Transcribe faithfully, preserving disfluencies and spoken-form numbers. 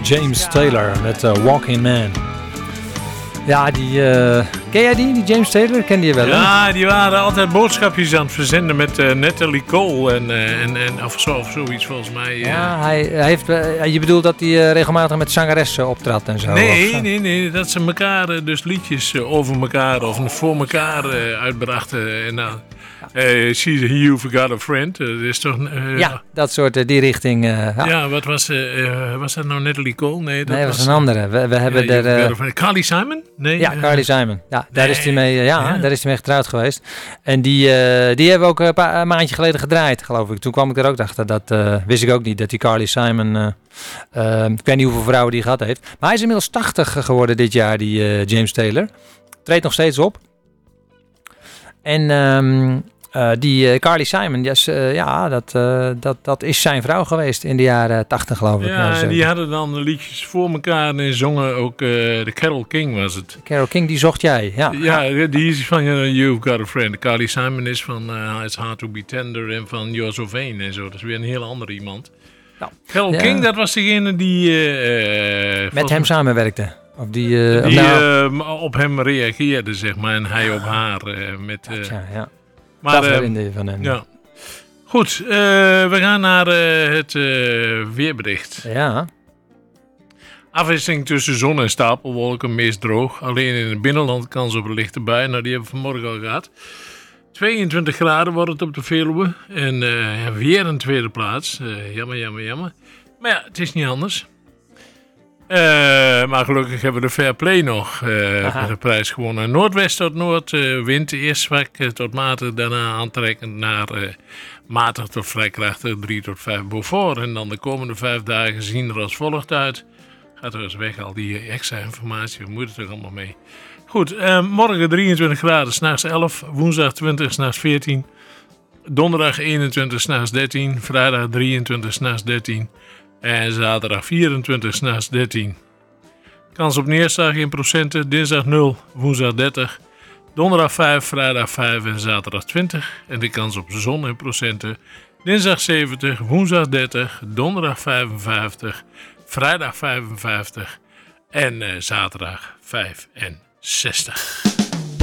James Taylor met uh, Walking Man. Ja, die... Uh, ken jij die, die James Taylor? Ken die je wel, hè? Ja, die waren altijd boodschapjes aan het verzenden met uh, Natalie Cole en, uh, en, en of, zo, of zoiets volgens mij. Uh. Ja, hij, hij heeft... Uh, je bedoelt dat hij uh, regelmatig met zangeressen optrad en zo? Nee, of, nee, nee. Dat ze elkaar uh, dus liedjes uh, over elkaar of voor elkaar uh, uitbrachten. En dan... Uh, she's a You Forgot a Friend. Uh, dat is toch... Uh, ja, dat soort, uh, die richting. Uh, ja. ja, wat was... Uh, was dat nou Natalie Cole? Nee, dat nee, was, was een andere. We, we hebben ja, er... Uh, Carly Simon? Nee. Ja, Carly Simon. Ja, daar, nee. is hij mee, uh, ja, ja. daar is hij mee getrouwd geweest. En die, uh, die hebben we ook een, paar, een maandje geleden gedraaid, geloof ik. Toen kwam ik er ook achter. Dat uh, wist ik ook niet, dat die Carly Simon... Uh, uh, ik weet niet hoeveel vrouwen die gehad heeft. Maar hij is inmiddels tachtig geworden dit jaar, die uh, James Taylor. Treedt nog steeds op. En... Um, Uh, die uh, Carly Simon, yes, uh, ja, dat, uh, dat, dat is zijn vrouw geweest in de jaren tachtig, geloof ik. Ja, en die hadden dan liedjes voor elkaar en zongen ook uh, de Carole King was het. Carole King, die zocht jij, ja. Ja, die is van uh, You've Got a Friend. Carly Simon is van uh, It's Hard to Be Tender en van You're So Vain en zo. Dat is weer een heel ander iemand. Nou, Carole ja. King, dat was degene die... Uh, met hem samenwerkte. Of die, uh, die nou, uh, op hem reageerde, zeg maar. En hij op haar. Uh, met, uh, ja, ja. Maar, dat herinnerde je van hem. Ja. Goed, uh, we gaan naar uh, het uh, weerbericht. Ja. Afwisseling tussen zon en stapelwolken, meest droog. Alleen in het binnenland kans op een lichte bui. Nou, die hebben we vanmorgen al gehad. tweeëntwintig graden wordt het op de Veluwe. En uh, weer een tweede plaats. Uh, jammer, jammer, jammer. Maar ja, het is niet anders. Uh, maar gelukkig hebben we de Fair Play nog. Uh, met de prijs gewonnen. Noordwest tot noord. Uh, wind eerst zwak uh, tot matig. Daarna aantrekkend naar uh, matig tot vrij krachtig. drie tot vijf Beaufort. En dan de komende vijf dagen zien er als volgt uit. Gaat er eens weg al die extra informatie. We moeten er allemaal mee. Goed, uh, morgen drieëntwintig graden. 's Nachts elf. Woensdag twintig. 's Nachts veertien. Donderdag eenentwintig. 's Nachts dertien. Vrijdag drieëntwintig. 's Nachts dertien. En zaterdag vierentwintig, 's Nachts dertien. Kans op neerslag in procenten. Dinsdag nul, woensdag dertig. Donderdag vijf, vrijdag vijf en zaterdag twintig. En de kans op zon in procenten. Dinsdag zeventig, woensdag dertig. Donderdag vijfenvijftig. Vrijdag vijfenvijftig. En uh, zaterdag vijfenzestig.